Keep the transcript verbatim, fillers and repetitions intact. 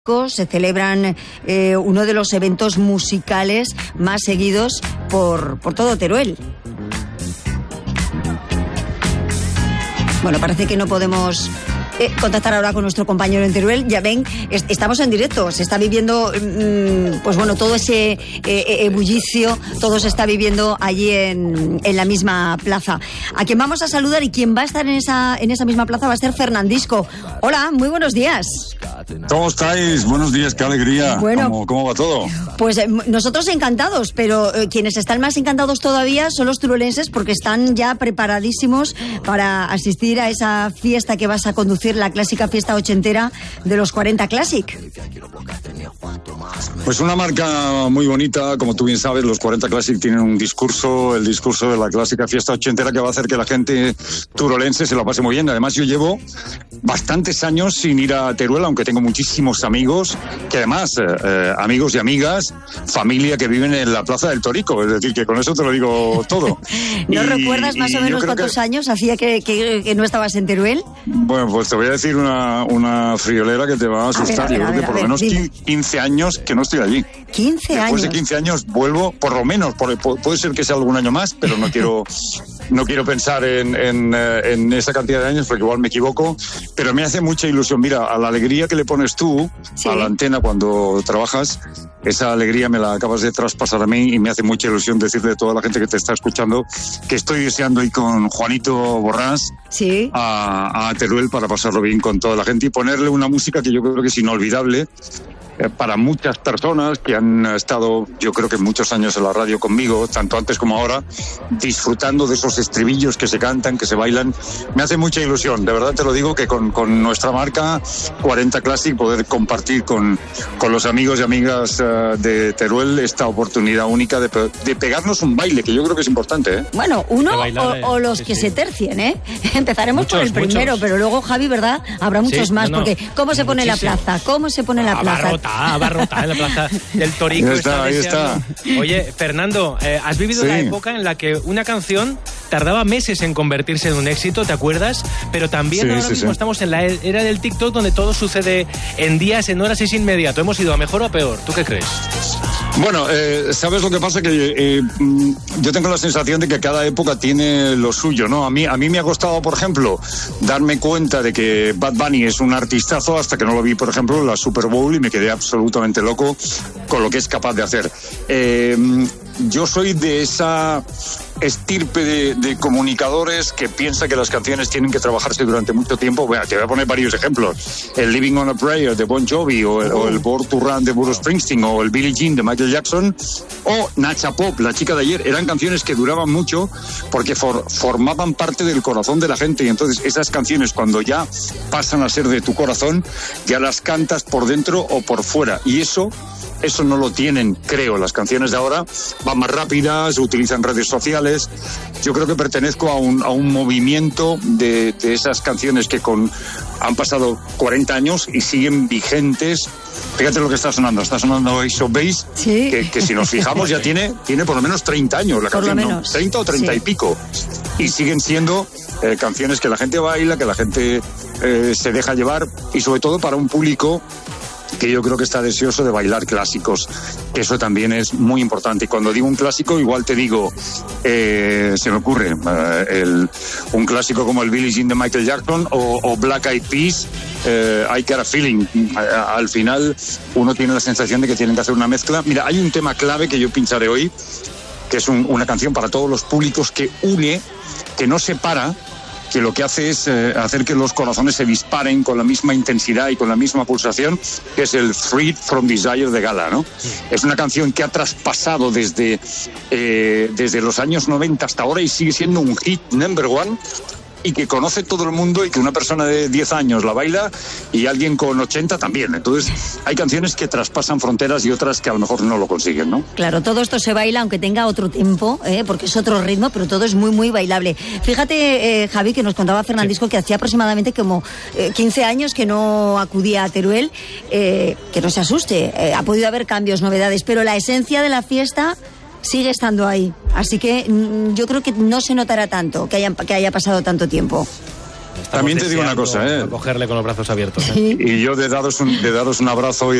se celebran eh, uno de los eventos musicales más seguidos por, por todo Teruel. Bueno, parece que no podemos eh, contactar ahora con nuestro compañero en Teruel. Ya ven, est- estamos en directo, se está viviendo, mmm, pues bueno, todo ese eh, ebullicio, todo se está viviendo allí en, en la misma plaza. A quien vamos a saludar y quien va a estar en esa, en esa misma plaza va a ser Fernandisco. Hola, muy buenos días. ¿Cómo estáis? Buenos días, qué alegría. Bueno, ¿Cómo, cómo va todo? Pues eh, nosotros encantados, pero eh, quienes están más encantados todavía son los turolenses porque están ya preparadísimos para asistir a esa fiesta que vas a conducir, la clásica fiesta ochentera de los cuarenta Classic. Pues una marca muy bonita, como tú bien sabes, los cuarenta Classic tienen un discurso, el discurso de la clásica fiesta ochentera que va a hacer que la gente turolense se lo pase muy bien. Además, yo llevo bastantes años sin ir a Teruel, aunque tengo muchísimos amigos, que además, eh, amigos y amigas, familia que viven en la Plaza del Torico, es decir, que con eso te lo digo todo. ¿No y, recuerdas más o menos cuántos que... años hacía que, que, que no estabas en Teruel? Bueno, pues te voy a decir una, una friolera que te va a asustar. A ver, a ver, yo creo que ver, por ver, lo menos dime. quince años que no estoy allí. quince años. Después de quince años vuelvo, por lo menos, por, puede ser que sea algún año más, pero no quiero no quiero pensar en, en, en esa cantidad de años porque igual me equivoco, pero me hace mucha ilusión. Mira, a la alegría que le pones tú sí. a la antena cuando trabajas, esa alegría me la acabas de traspasar a mí y me hace mucha ilusión decirle a toda la gente que te está escuchando que estoy deseando ir con Juanito Borrás sí. a, a Teruel para pasarlo bien con toda la gente y ponerle una música que yo creo que es inolvidable para muchas personas que han estado, yo creo que muchos años en la radio conmigo, tanto antes como ahora, disfrutando de esos estribillos que se cantan, que se bailan. Me hace mucha ilusión, de verdad te lo digo, que con, con nuestra marca cuarenta Classic poder compartir con, con los amigos y amigas uh, de Teruel esta oportunidad única de, de pegarnos un baile, que yo creo que es importante, ¿eh? Bueno, uno bailar, o, o los sí, que sí. se tercien, ¿eh? Empezaremos muchos, por el primero, muchos. Pero luego, Javi, ¿verdad? Habrá muchos sí, más, no, no. porque ¿cómo se pone Muchísimo. la plaza? ¿Cómo se pone la plaza? Ah, abarrotada en la Plaza del Torico. Ahí está, ahí está. Oye, Fernando, eh, has vivido sí. la época en la que una canción tardaba meses en convertirse en un éxito, ¿te acuerdas? Pero también sí, ahora sí, mismo sí. estamos en la era del TikTok donde todo sucede en días, en horas y es inmediato. ¿Hemos ido a mejor o a peor? ¿Tú qué crees? Bueno, eh, ¿sabes lo que pasa? Que eh, yo tengo la sensación de que cada época tiene lo suyo, ¿no? A mí, a mí me ha costado, por ejemplo, darme cuenta de que Bad Bunny es un artistazo hasta que no lo vi, por ejemplo, en la Super Bowl y me quedé absolutamente loco con lo que es capaz de hacer. Eh, yo soy de esa estirpe de, de comunicadores que piensa que las canciones tienen que trabajarse durante mucho tiempo. Bueno, te voy a poner varios ejemplos. El Living on a Prayer de Bon Jovi, o el, o el Born to Run de Bruce Springsteen, o el Billie Jean de Michael Jackson, o Nacha Pop, la chica de ayer. Eran canciones que duraban mucho porque for, formaban parte del corazón de la gente, y entonces esas canciones, cuando ya pasan a ser de tu corazón, ya las cantas por dentro o por fuera, y eso Eso no lo tienen, creo. Las canciones de ahora van más rápidas, utilizan redes sociales. Yo creo que pertenezco a un, a un movimiento de, de esas canciones que con han pasado cuarenta años y siguen vigentes. Fíjate lo que está sonando. Está sonando Ace of Base, sí. que, que si nos fijamos ya tiene, tiene por lo menos treinta años la por canción, lo menos. ¿no? treinta o treinta sí. y pico. Y siguen siendo eh, canciones que la gente baila, que la gente eh, se deja llevar, y sobre todo para un público que yo creo que está deseoso de bailar clásicos. Eso también es muy importante. Y cuando digo un clásico, igual te digo, eh, se me ocurre, eh, el, un clásico como el Billie Jean de Michael Jackson o, o Black Eyed Peas, eh, I Got a Feeling. Al final uno tiene la sensación de que tienen que hacer una mezcla. Mira, hay un tema clave que yo pincharé hoy, que es un, una canción para todos los públicos, que une, que no separa, que lo que hace es eh, hacer que los corazones se disparen con la misma intensidad y con la misma pulsación, que es el Freed from Desire de Gala, ¿no? Sí. Es una canción que ha traspasado desde, eh, desde los años noventa hasta ahora y sigue siendo un hit number one, y que conoce todo el mundo, y que una persona de diez años la baila y alguien con ochenta también. Entonces hay canciones que traspasan fronteras y otras que a lo mejor no lo consiguen, ¿no? Claro, todo esto se baila aunque tenga otro tempo, ¿eh? porque es otro ritmo, pero todo es muy, muy bailable. Fíjate, eh, Javi, que nos contaba Fernandisco sí. que hacía aproximadamente como eh, quince años que no acudía a Teruel, eh, que no se asuste, eh, ha podido haber cambios, novedades, pero la esencia de la fiesta sigue estando ahí. Así que yo creo que no se notará tanto que haya, que haya pasado tanto tiempo. También te digo una cosa, ¿eh? Cogerle con los brazos abiertos. ¿eh? Y yo de daros un, de daros un abrazo y